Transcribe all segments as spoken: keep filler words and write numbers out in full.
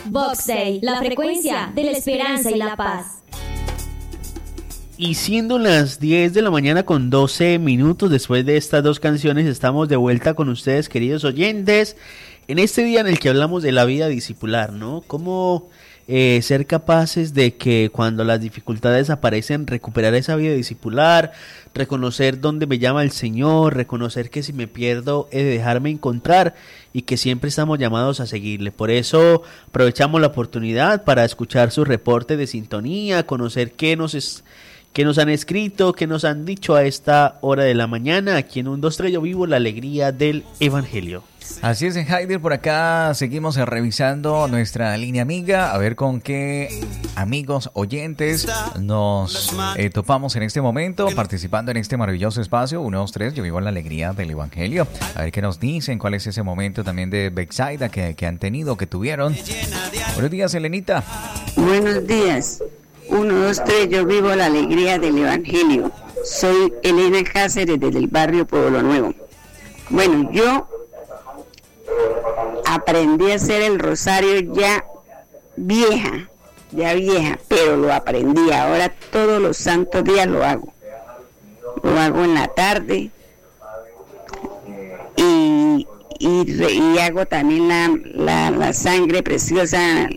Vox Day, la frecuencia de la esperanza y la paz. Y siendo las diez de la mañana con doce minutos, después de estas dos canciones, estamos de vuelta con ustedes, queridos oyentes, en este día en el que hablamos de la vida discipular, ¿no? Cómo eh, ser capaces de que cuando las dificultades aparecen, recuperar esa vida discipular, reconocer dónde me llama el Señor, reconocer que si me pierdo he de dejarme encontrar y que siempre estamos llamados a seguirle. Por eso aprovechamos la oportunidad para escuchar su reporte de sintonía, conocer qué nos es... que nos han escrito, que nos han dicho a esta hora de la mañana, aquí en un dos tres Yo Vivo la Alegría del Evangelio. Así es, Heider, por acá seguimos revisando nuestra línea amiga, a ver con qué amigos oyentes nos eh, topamos en este momento, participando en este maravilloso espacio, uno, dos, tres Yo Vivo la Alegría del Evangelio. A ver qué nos dicen, cuál es ese momento también de Betsaida que, que han tenido, que tuvieron. Buenos días, Elenita. Buenos días. Uno, dos, tres, yo vivo la alegría del Evangelio. Soy Elena Cáceres desde el barrio Pueblo Nuevo. Bueno, yo aprendí a hacer el rosario ya vieja, ya vieja, pero lo aprendí. Ahora todos los santos días lo hago. Lo hago en la tarde y, y, y hago también la, la, la sangre preciosa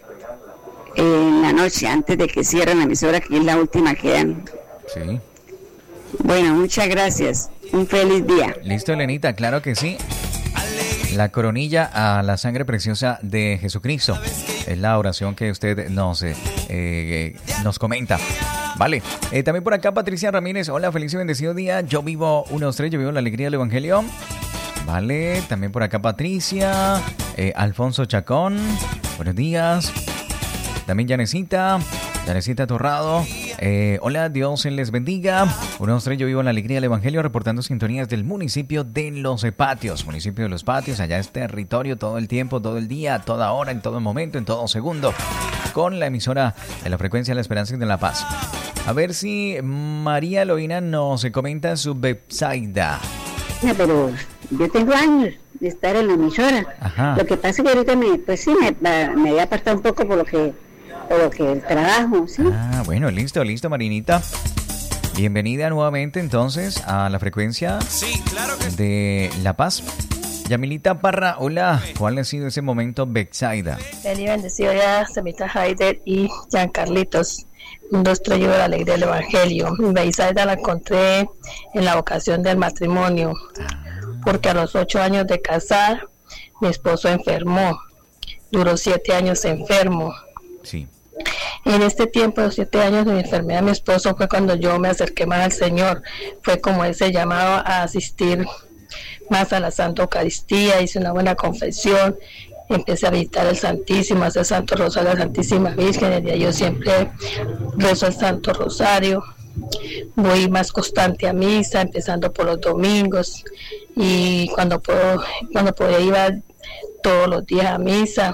en la noche, antes de que cierren la emisora, que es la última que dan. Sí. Bueno, muchas gracias. Un feliz día. Listo, Elenita, claro que sí. La coronilla a la sangre preciosa de Jesucristo. Es la oración que usted nos, eh, eh, nos comenta. Vale. Eh, también por acá, Patricia Ramírez. Hola, feliz y bendecido día. Yo vivo uno, dos, tres, yo vivo la alegría del Evangelio. Vale. También por acá, Patricia. Eh, Alfonso Chacón. Buenos días. También Yanecita, Yanecita Torrado. Eh, hola, Dios les bendiga. uno, dos, tres, yo vivo en la alegría del Evangelio, reportando sintonías del municipio de Los Patios. Municipio de Los Patios, allá es territorio todo el tiempo, todo el día, toda hora, en todo momento, en todo segundo. Con la emisora de la frecuencia de la esperanza y de la paz. A ver si María Eloína nos comenta su Betsaida. No, pero yo tengo años de estar en la emisora. Ajá. Lo que pasa es que ahorita me, pues sí, me, me había apartado un poco por lo que... por lo que el trabajo, ¿sí? Ah, bueno, listo, listo, Marinita. Bienvenida nuevamente, entonces, a la frecuencia sí, claro que de La Paz. Yamilita Parra, hola. ¿Cuál ha sido ese momento, Betsaida? Feliz y bendecido ya, Semita Heider y Jean Carlitos. Un, dos, tres, yo de la alegría del Evangelio. Betsaida la encontré en la vocación del matrimonio. Ah. Porque a los ocho años de casar, mi esposo enfermó. Duró siete años enfermo. Sí. En este tiempo de los siete años de mi enfermedad, mi esposo fue cuando yo me acerqué más al Señor. Fue como ese llamado a asistir más a la Santa Eucaristía. Hice una buena confesión. Empecé a visitar el Santísimo, a hacer Santo Rosario a la Santísima Virgen. El día yo siempre rezo el Santo Rosario. Voy más constante a misa, empezando por los domingos. Y cuando puedo, cuando podía iba todos los días a misa.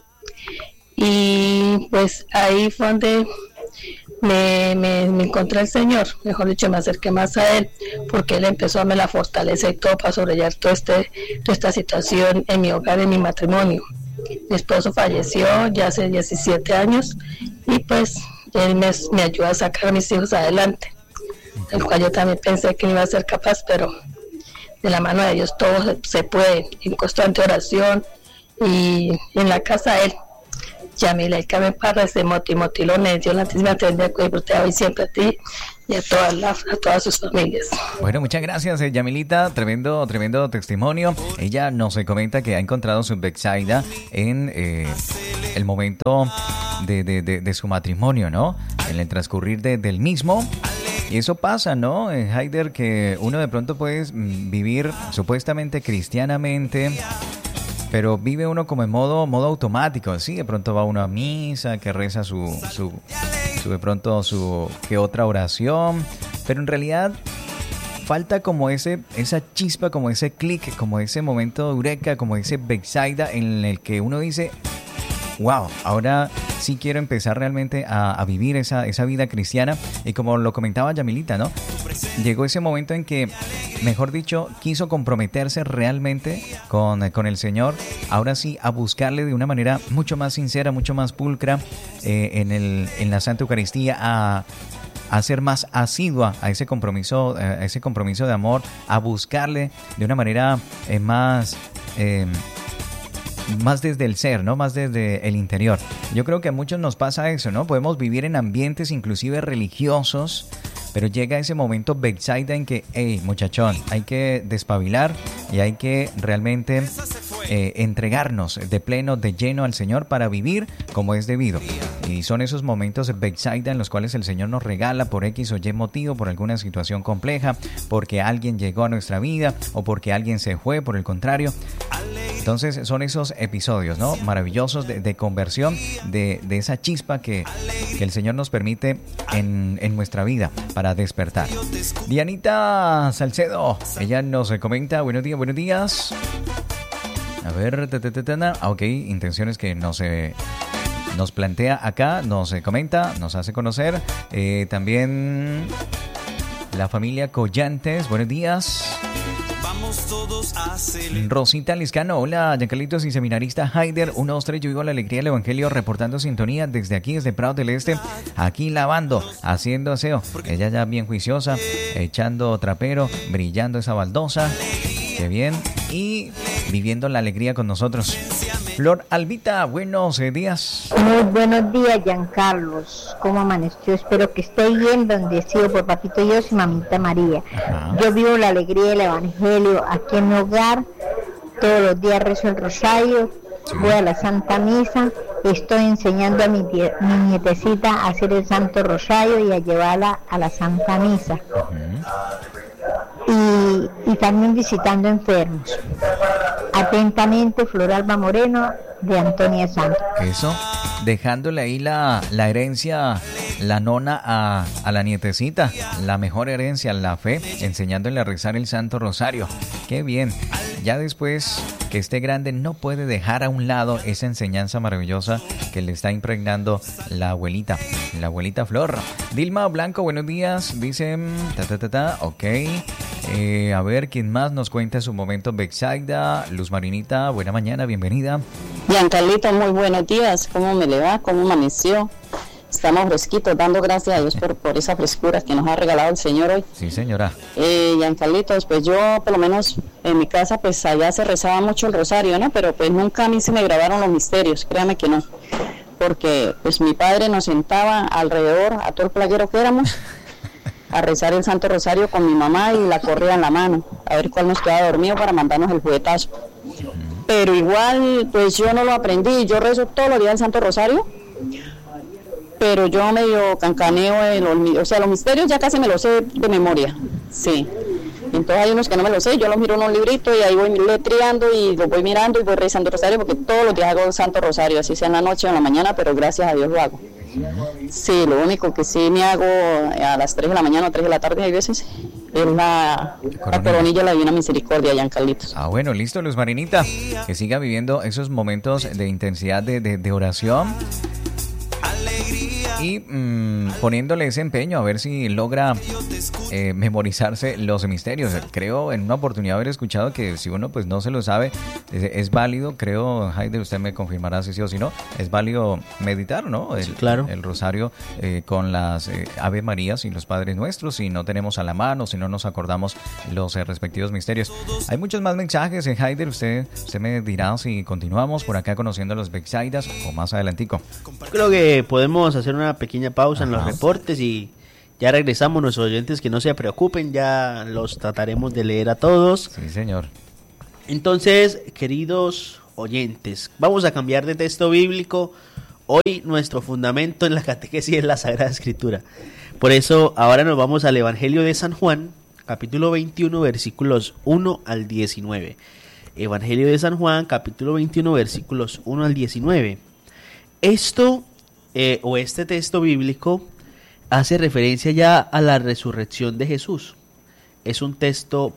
Y pues ahí fue donde me, me, me encontré el Señor, mejor dicho, me acerqué más a Él, porque Él empezó a me la fortaleza y todo para sobrellevar todo este, toda esta situación en mi hogar, en mi matrimonio. Mi esposo falleció ya hace diecisiete años y pues Él me, me ayudó a sacar a mis hijos adelante, el cual yo también pensé que no iba a ser capaz, pero de la mano de Dios todo se, se puede, en constante oración y en la casa de Él. Yamila y Carmen Parra, de Moti Motilones, Dios la Santísima Trinidad, que te hoy siempre a ti y a todas, las, a todas sus familias. Bueno, muchas gracias, eh, Yamilita, tremendo, tremendo testimonio. Ella nos comenta que ha encontrado su Betsaida en eh, el momento de, de, de, de su matrimonio, ¿no? En el transcurrir de, del mismo. Y eso pasa, ¿no, eh, Heider? Que uno de pronto puede vivir supuestamente cristianamente, pero vive uno como en modo modo automático, ¿sí? De pronto va uno a misa, que reza su, su, su de pronto su que otra oración, pero en realidad falta como ese esa chispa, como ese clic, como ese momento de eureka, como ese Betsaida en el que uno dice, wow, ahora sí quiero empezar realmente a, a vivir esa, esa vida cristiana. Y como lo comentaba Yamilita, ¿no? Llegó ese momento en que, mejor dicho, quiso comprometerse realmente con, con el Señor. Ahora sí, a buscarle de una manera mucho más sincera, mucho más pulcra eh, en, el, en la Santa Eucaristía, a... a ser más asidua a ese compromiso, a ese compromiso de amor, a buscarle de una manera eh, más, eh, más desde el ser, ¿no? Más desde el interior. Yo creo que a muchos nos pasa eso, ¿no? Podemos vivir en ambientes inclusive religiosos, pero llega ese momento Bethsaida en que, hey, muchachón, hay que despabilar y hay que realmente eh, entregarnos de pleno, de lleno al Señor para vivir como es debido. Y son esos momentos Bethsaida en los cuales el Señor nos regala por X o Y motivo, por alguna situación compleja, porque alguien llegó a nuestra vida o porque alguien se fue, por el contrario. Entonces son esos episodios, ¿no? Maravillosos de, de conversión, de, de esa chispa que, que el Señor nos permite en, en nuestra vida para despertar. Dianita Salcedo, ella nos comenta, buenos días, buenos días. A ver, ok, intenciones que nos, eh, nos plantea acá, nos eh, comenta, nos hace conocer. Eh, también la familia Collantes, buenos días. Rosita Liscano, hola, Giancarlitos y seminarista Haider, uno, dos, tres, yo vivo la alegría del Evangelio reportando sintonía desde aquí, desde Prado del Este, aquí lavando, haciendo aseo, ella ya bien juiciosa, echando trapero, brillando esa baldosa, qué bien, y viviendo la alegría con nosotros. Flor Albita, buenos días. Muy buenos días, Giancarlos. ¿Cómo amaneció? Espero que esté bien, bendecido por Papito Dios y Mamita María. Ajá. Yo vivo la alegría del Evangelio aquí en mi hogar. Todos los días rezo el rosario, sí. Voy a la Santa Misa. Estoy enseñando a mi, tie- mi nietecita a hacer el Santo Rosario y a llevarla a la Santa Misa. Uh-huh. Y, y también visitando enfermos. Atentamente, Flor Alba Moreno, de Antonia Santos. Eso, dejándole ahí la, la herencia, la nona a, a la nietecita, la mejor herencia, la fe, enseñándole a rezar el Santo Rosario. Qué bien. Ya después que esté grande no puede dejar a un lado esa enseñanza maravillosa que le está impregnando la abuelita, la abuelita Flor. Dilma Blanco, buenos días. Dicen, ta, ta, ta, ta, ok. Eh, a ver, ¿quién más nos cuenta su momento? Bethsaida, Luz Marinita, buena mañana, bienvenida. Giancarlito, muy buenos días. ¿Cómo me le va? ¿Cómo amaneció? Estamos fresquitos, dando gracias a Dios por, por esa frescura que nos ha regalado el Señor hoy. Sí, señora. Eh, Giancarlitos, pues yo, por lo menos en mi casa, pues allá se rezaba mucho el rosario, ¿no? Pero pues nunca a mí se me grabaron los misterios, créame que no. Porque pues mi padre nos sentaba alrededor, a todo el plaguero que éramos, a rezar el Santo Rosario con mi mamá y la correa en la mano, a ver cuál nos quedaba dormido para mandarnos el juguetazo. Pero igual, pues yo no lo aprendí, yo rezo todos los días el Santo Rosario, pero yo medio cancaneo, el, o sea, los misterios ya casi me los sé de memoria, sí. Entonces hay unos que no me los sé, yo los miro en un librito y ahí voy letreando y los voy mirando y voy rezando el rosario porque todos los días hago el Santo Rosario, así sea en la noche o en la mañana, pero gracias a Dios lo hago. Sí, lo único que sí me hago a las tres de la mañana o tres de la tarde hay veces es la, la coronilla de la Divina Misericordia, Giancarlitos. Ah, bueno, listo, Luz Marinita, que siga viviendo esos momentos de intensidad de, de, de oración y mmm, poniéndole ese empeño a ver si logra eh, memorizarse los misterios. Creo en una oportunidad haber escuchado que si uno pues no se lo sabe, es, es válido, creo, Haider, usted me confirmará si sí o si no, es válido meditar, ¿no? El, sí, claro. El rosario eh, con las eh, Ave Marías y los Padres Nuestros, si no tenemos a la mano, si no nos acordamos los eh, respectivos misterios. Hay muchos más mensajes, eh, Haider, usted, usted me dirá si continuamos por acá conociendo a los Bethsaidas o más adelantico. Creo que podemos hacer una pequeña pausa. Ajá. En los reportes y ya regresamos. Nuestros oyentes que no se preocupen, ya los trataremos de leer a todos. Sí, señor. Entonces, queridos oyentes, vamos a cambiar de texto bíblico. Hoy nuestro fundamento en la catequesis es la Sagrada Escritura. Por eso ahora nos vamos al Evangelio de San Juan, capítulo veintiuno, versículos uno al diecinueve. Evangelio de San Juan, capítulo veintiuno, versículos uno al diecinueve. Esto Eh, o este texto bíblico hace referencia ya a la resurrección de Jesús. Es un texto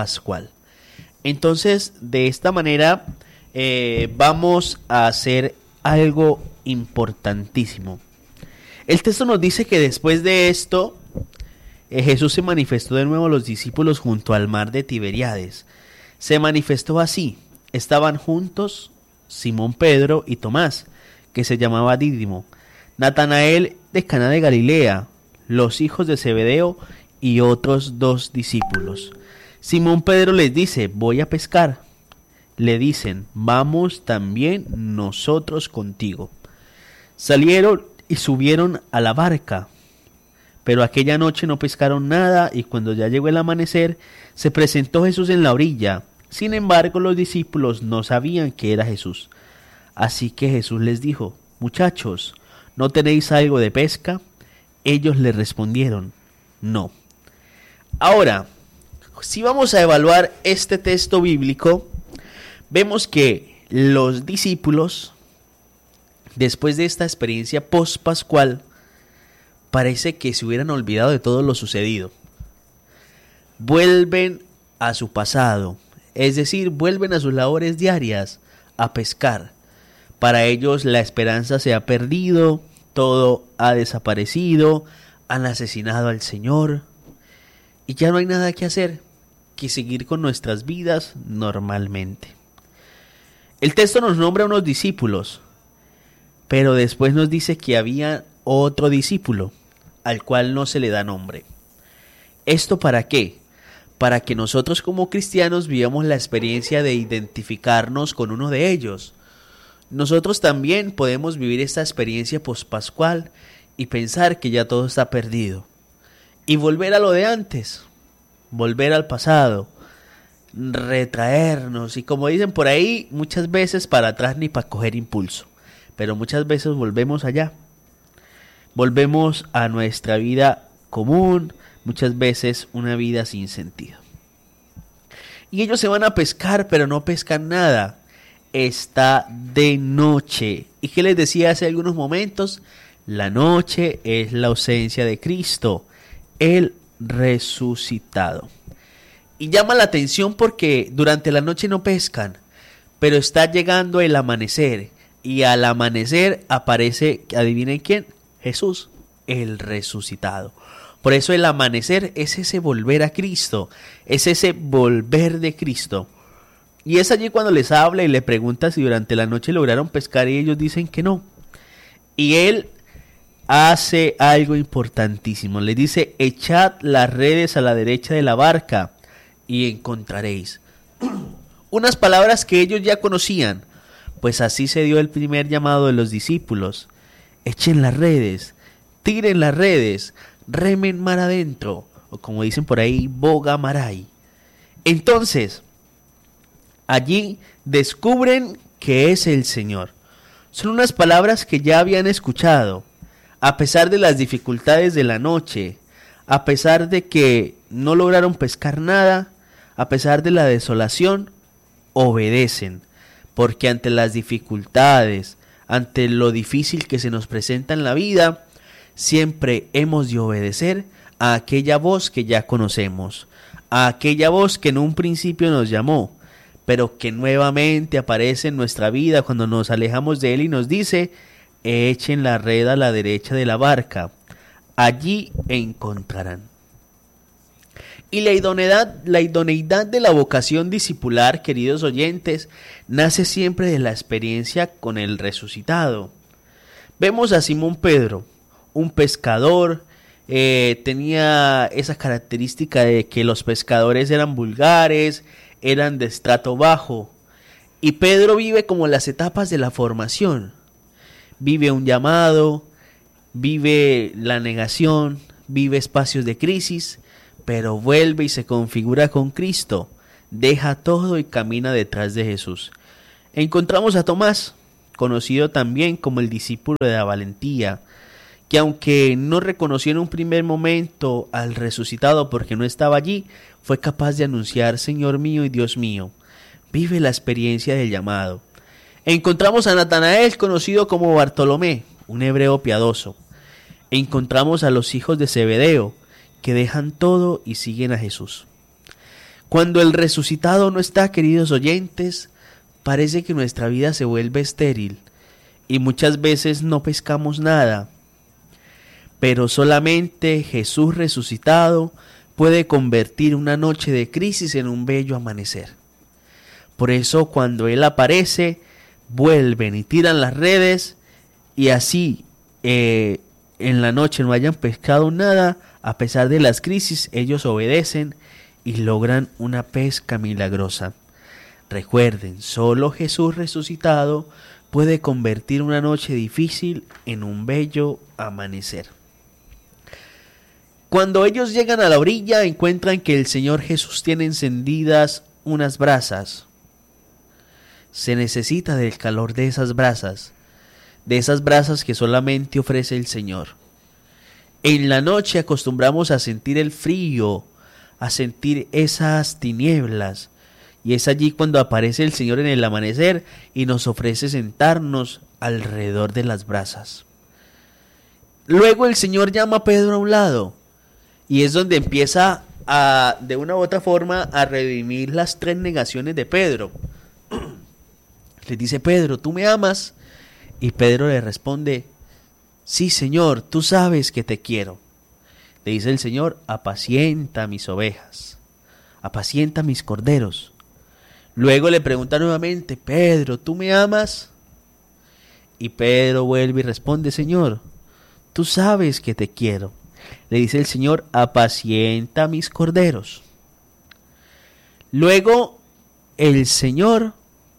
pospascual. Entonces, de esta manera, eh, vamos a hacer algo importantísimo. El texto nos dice que después de esto, eh, Jesús se manifestó de nuevo a los discípulos junto al mar de Tiberíades. Se manifestó así: estaban juntos Simón Pedro y Tomás, que se llamaba Dídimo, Natanael de Caná de Galilea, los hijos de Zebedeo y otros dos discípulos. Simón Pedro les dice: voy a pescar. Le dicen: vamos también nosotros contigo. Salieron y subieron a la barca, pero aquella noche no pescaron nada, y cuando ya llegó el amanecer, se presentó Jesús en la orilla. Sin embargo, los discípulos no sabían que era Jesús. Así que Jesús les dijo: muchachos, ¿no tenéis algo de pesca? Ellos le respondieron: no. Ahora, si vamos a evaluar este texto bíblico, vemos que los discípulos, después de esta experiencia post-pascual, parece que se hubieran olvidado de todo lo sucedido. Vuelven a su pasado, es decir, vuelven a sus labores diarias, a pescar. Para ellos la esperanza se ha perdido, todo ha desaparecido, han asesinado al Señor y ya no hay nada que hacer que seguir con nuestras vidas normalmente. El texto nos nombra a unos discípulos, pero después nos dice que había otro discípulo, al cual no se le da nombre. ¿Esto para qué? Para que nosotros como cristianos vivamos la experiencia de identificarnos con uno de ellos. Nosotros también podemos vivir esta experiencia pospascual y pensar que ya todo está perdido. Y volver a lo de antes, volver al pasado, retraernos. Y como dicen por ahí, muchas veces para atrás ni para coger impulso. Pero muchas veces volvemos allá. Volvemos a nuestra vida común, muchas veces una vida sin sentido. Y ellos se van a pescar, pero no pescan nada. Está de noche. ¿Y qué les decía hace algunos momentos? La noche es la ausencia de Cristo, el resucitado. Y llama la atención porque durante la noche no pescan, pero está llegando el amanecer. Y al amanecer aparece, adivinen quién, Jesús, el resucitado. Por eso el amanecer es ese volver a Cristo, es ese volver de Cristo. Y es allí cuando les habla y le pregunta si durante la noche lograron pescar y ellos dicen que no. Y él hace algo importantísimo, le dice: echad las redes a la derecha de la barca y encontraréis. Unas palabras que ellos ya conocían, pues así se dio el primer llamado de los discípulos: echen las redes, tiren las redes, remen mar adentro, o como dicen por ahí, boga maray. Entonces, allí descubren que es el Señor. Son unas palabras que ya habían escuchado, a pesar de las dificultades de la noche, a pesar de que no lograron pescar nada, a pesar de la desolación, obedecen, porque ante las dificultades, ante lo difícil que se nos presenta en la vida, siempre hemos de obedecer a aquella voz que ya conocemos, a aquella voz que en un principio nos llamó, pero que nuevamente aparece en nuestra vida cuando nos alejamos de él y nos dice: echen la red a la derecha de la barca, allí encontrarán. Y la idoneidad, la idoneidad de la vocación discipular, queridos oyentes, nace siempre de la experiencia con el resucitado. Vemos a Simón Pedro, un pescador, eh, tenía esa característica de que los pescadores eran vulgares, eran de estrato bajo. Y Pedro vive como las etapas de la formación. Vive un llamado, vive la negación, vive espacios de crisis, pero vuelve y se configura con Cristo, deja todo y camina detrás de Jesús. Encontramos a Tomás, conocido también como el discípulo de la valentía, que aunque no reconoció en un primer momento al resucitado porque no estaba allí, fue capaz de anunciar: Señor mío y Dios mío. Vive la experiencia del llamado. Encontramos a Natanael, conocido como Bartolomé, un hebreo piadoso. Encontramos a los hijos de Zebedeo, que dejan todo y siguen a Jesús. Cuando el resucitado no está, queridos oyentes, parece que nuestra vida se vuelve estéril y muchas veces no pescamos nada, pero solamente Jesús resucitado puede convertir una noche de crisis en un bello amanecer. Por eso cuando Él aparece, vuelven y tiran las redes, y así eh, en la noche no hayan pescado nada, a pesar de las crisis, ellos obedecen y logran una pesca milagrosa. Recuerden, solo Jesús resucitado puede convertir una noche difícil en un bello amanecer. Cuando ellos llegan a la orilla, encuentran que el Señor Jesús tiene encendidas unas brasas. Se necesita del calor de esas brasas, de esas brasas que solamente ofrece el Señor. En la noche acostumbramos a sentir el frío, a sentir esas tinieblas, y es allí cuando aparece el Señor en el amanecer y nos ofrece sentarnos alrededor de las brasas. Luego el Señor llama a Pedro a un lado, y es donde empieza a, de una u otra forma, a redimir las tres negaciones de Pedro. Le dice: Pedro, ¿tú me amas? Y Pedro le responde: sí, Señor, tú sabes que te quiero. Le dice el Señor: apacienta mis ovejas, apacienta mis corderos. Luego le pregunta nuevamente: Pedro, ¿tú me amas? Y Pedro vuelve y responde: Señor, tú sabes que te quiero. Le dice el Señor: apacienta mis corderos. Luego el Señor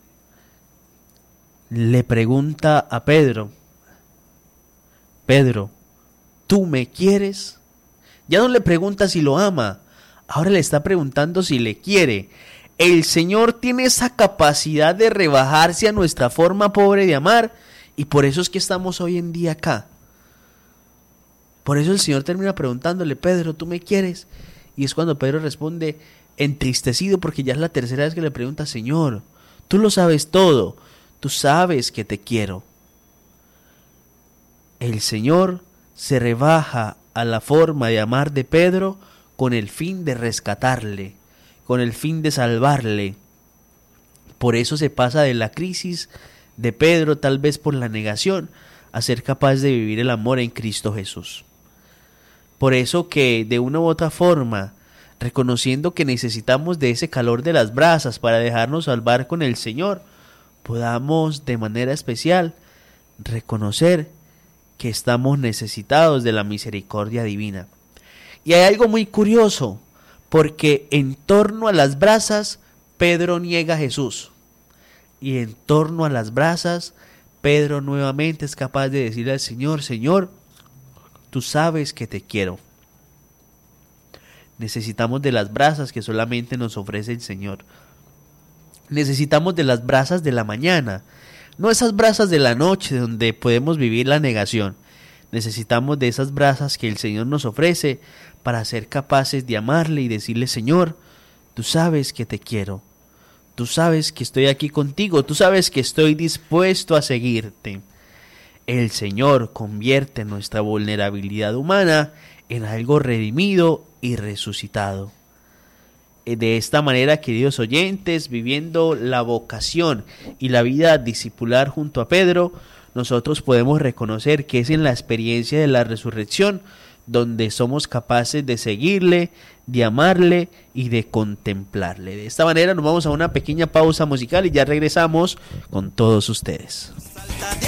le pregunta a Pedro: Pedro, ¿tú me quieres? Ya no le pregunta si lo ama, ahora le está preguntando si le quiere. El Señor tiene esa capacidad de rebajarse a nuestra forma pobre de amar, y por eso es que estamos hoy en día acá. Por eso el Señor termina preguntándole: Pedro, ¿tú me quieres? Y es cuando Pedro responde entristecido, porque ya es la tercera vez que le pregunta: Señor, tú lo sabes todo, tú sabes que te quiero. El Señor se rebaja a la forma de amar de Pedro con el fin de rescatarle, con el fin de salvarle. Por eso se pasa de la crisis de Pedro, tal vez por la negación, a ser capaz de vivir el amor en Cristo Jesús. Por eso que de una u otra forma, reconociendo que necesitamos de ese calor de las brasas para dejarnos salvar con el Señor, podamos de manera especial reconocer que estamos necesitados de la misericordia divina. Y hay algo muy curioso, porque en torno a las brasas Pedro niega a Jesús, y en torno a las brasas Pedro nuevamente es capaz de decirle al Señor: Señor, tú sabes que te quiero. Necesitamos de las brasas que solamente nos ofrece el Señor. Necesitamos de las brasas de la mañana, no esas brasas de la noche donde podemos vivir la negación. Necesitamos de esas brasas que el Señor nos ofrece para ser capaces de amarle y decirle: Señor, tú sabes que te quiero, tú sabes que estoy aquí contigo, tú sabes que estoy dispuesto a seguirte. El Señor convierte nuestra vulnerabilidad humana en algo redimido y resucitado. De esta manera, queridos oyentes, viviendo la vocación y la vida discipular junto a Pedro, nosotros podemos reconocer que es en la experiencia de la resurrección donde somos capaces de seguirle, de amarle y de contemplarle. De esta manera nos vamos a una pequeña pausa musical y ya regresamos con todos ustedes.